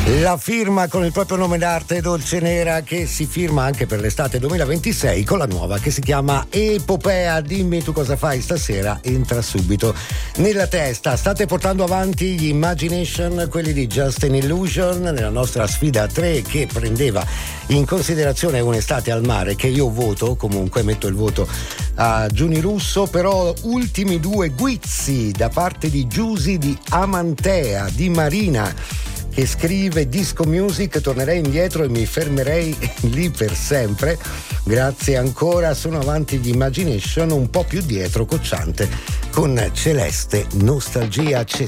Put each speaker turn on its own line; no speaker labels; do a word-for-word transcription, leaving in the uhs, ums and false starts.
La firma con il proprio nome d'arte Dolce Nera, che si firma anche per l'estate duemilaventisei con la nuova che si chiama Epopea. Dimmi tu cosa fai stasera, entra subito nella testa. State portando avanti gli Imagination, quelli di Just an Illusion, nella nostra sfida tre che prendeva in considerazione un'estate al mare, che io voto, comunque metto il voto a Giuni Russo, però ultimi due guizzi da parte di Giusy di Amantea, di Marina, che scrive disco music, tornerei indietro e mi fermerei lì per sempre, grazie ancora, sono avanti gli Imagination, un po' più dietro Cocciante con Celeste, nostalgia c'è